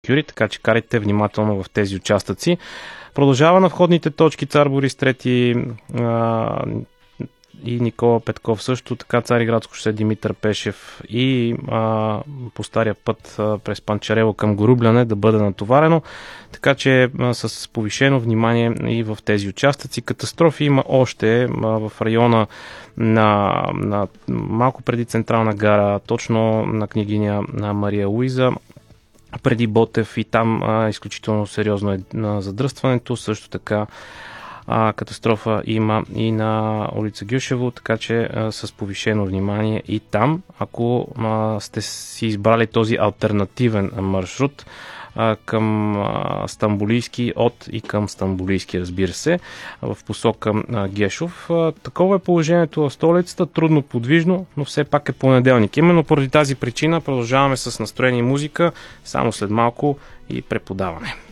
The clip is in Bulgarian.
Кюри, така че карайте внимателно в тези участъци. Продължава на входните точки Цар Борис III и Никола Петков също, така Цариградско шосе Димитър Пешев и по стария път през Панчарево към Горубляне да бъде натоварено, така че с повишено внимание и в тези участъци. Катастрофи има още в района на малко преди Централна гара, точно на княгиня Мария Луиза, преди Ботев, и там изключително сериозно е на задръстването. Също така катастрофа има и на улица Гюшево, така че с повишено внимание и там, ако сте си избрали този алтернативен маршрут към Стамболийски, от и към Стамболийски, разбира се, в посока Гешов. Такова е положението в столицата, трудно подвижно, но все пак е понеделник. Именно поради тази причина продължаваме с настроение и музика, само след малко и преподаване.